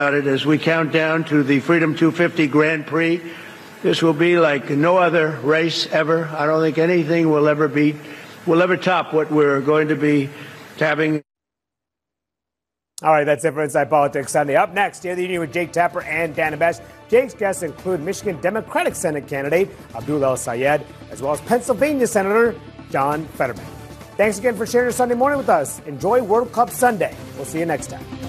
it as we count down to the Freedom 250 Grand Prix. This will be like no other race ever. I don't think anything will ever top what we're going to be having. All right, that's it for Inside Politics Sunday. Up next, State of the Union with Jake Tapper and Dana Bash. Jake's guests include Michigan Democratic Senate candidate Abdul El-Sayed, as well as Pennsylvania Senator John Fetterman. Thanks again for sharing your Sunday morning with us. Enjoy World Cup Sunday. We'll see you next time.